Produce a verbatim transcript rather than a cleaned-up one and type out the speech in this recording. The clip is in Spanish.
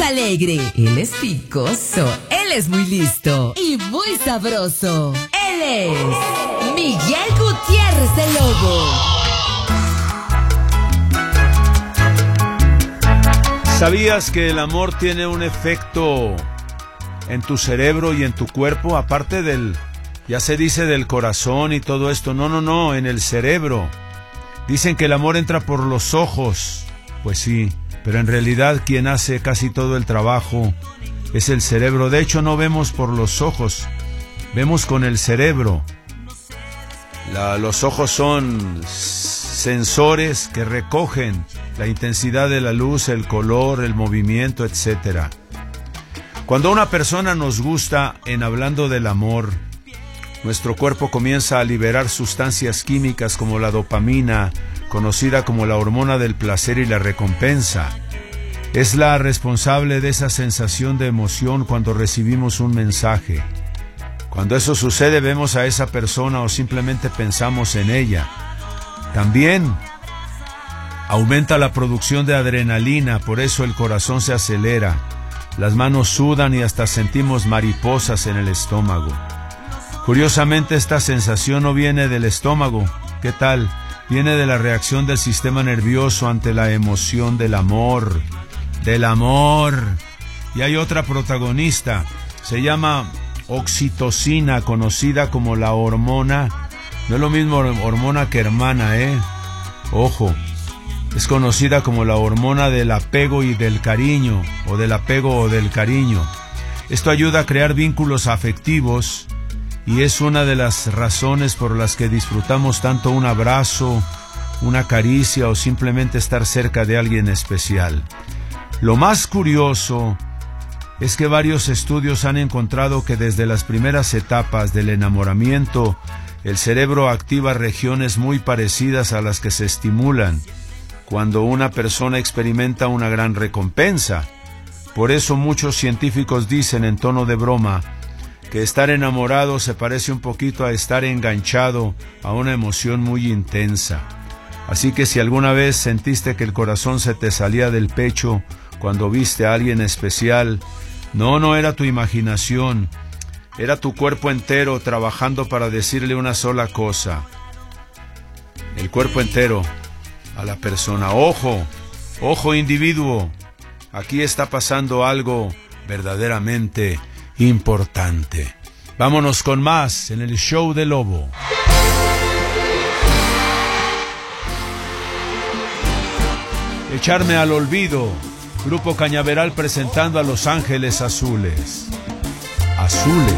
alegre, él es picoso, él es muy listo y muy sabroso. Él es Miguel Gutiérrez el Lobo. ¿Sabías que el amor tiene un efecto en tu cerebro y en tu cuerpo? Aparte del, ya se dice del corazón y todo esto. No, no, no, en el cerebro. Dicen que el amor entra por los ojos. Pues sí, pero en realidad quien hace casi todo el trabajo es el cerebro. De hecho, no vemos por los ojos, vemos con el cerebro. La, los ojos son sensores que recogen la intensidad de la luz, el color, el movimiento, etcétera. Cuando una persona nos gusta, en hablando del amor, nuestro cuerpo comienza a liberar sustancias químicas como la dopamina, conocida como la hormona del placer y la recompensa. Es la responsable de esa sensación de emoción cuando recibimos un mensaje. Cuando eso sucede, vemos a esa persona o simplemente pensamos en ella. También aumenta la producción de adrenalina, por eso el corazón se acelera, las manos sudan y hasta sentimos mariposas en el estómago. Curiosamente, esta sensación no viene del estómago. ¿Qué tal? Viene de la reacción del sistema nervioso ante la emoción del amor. Del amor. Y hay otra protagonista. Se llama oxitocina, conocida como la hormona. No es lo mismo hormona que hermana, ¿eh? Ojo. Es conocida como la hormona del apego y del cariño, o del apego o del cariño. Esto ayuda a crear vínculos afectivos y es una de las razones por las que disfrutamos tanto un abrazo, una caricia o simplemente estar cerca de alguien especial. Lo más curioso es que varios estudios han encontrado que desde las primeras etapas del enamoramiento, el cerebro activa regiones muy parecidas a las que se estimulan cuando una persona experimenta una gran recompensa. Por eso muchos científicos dicen en tono de broma que estar enamorado se parece un poquito a estar enganchado a una emoción muy intensa. Así que si alguna vez sentiste que el corazón se te salía del pecho cuando viste a alguien especial, no, no era tu imaginación, era tu cuerpo entero trabajando para decirle una sola cosa. El cuerpo entero a la persona. Ojo, ojo individuo, aquí está pasando algo verdaderamente importante. Vámonos con más en el show de Lobo. Echarme al olvido, Grupo Cañaveral presentando a Los Ángeles Azules. Azules.